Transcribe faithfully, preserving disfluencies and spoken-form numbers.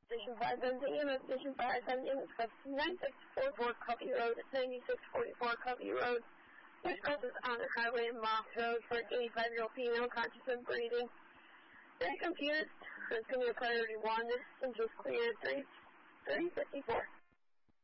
Station five ending in Station five ending nine six four four Covey Road, ninety-six forty-four Covey Road. Which crosses on the highway in Moss Road for an eighty-five-year-old female conscious and breathing. Very confused. Continue priority one. Engines clear. three, three fifty-four.